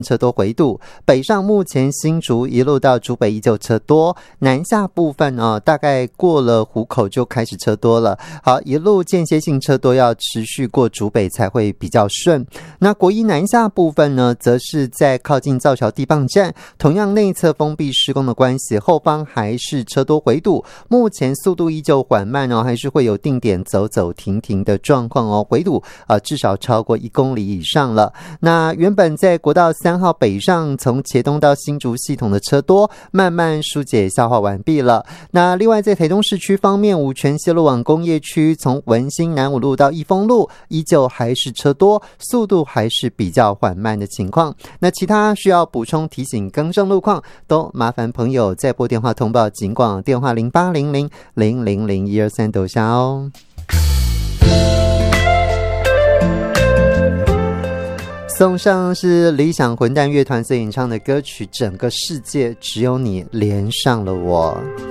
车多回堵，北上目前新竹一路到竹北依旧车多，南下部分大概过了湖口就开始车多了。好，一路间歇性车多，要持续过竹北才会比较顺。那国一南下部分呢，则是在靠近造桥地磅站，同样内侧封闭施工的关系，后方还是车多回堵，目前速度依旧缓慢还是会有定点走走停停的状况回堵至少超过1公里以上了。那原本在国道3号北上从茄东到新竹系统的车多慢慢疏解消化完毕了。那另外在台东市区方面，五权西路往工业区从文心南五路到益丰路依旧还是车多，速度还是比较缓慢的情况。那其他需要补充提醒更正路况，都麻烦朋友再拨电话通报警广电话0800000123留下哦。送上是理想混蛋乐团所演唱的歌曲《整个世界只有你连上了我》。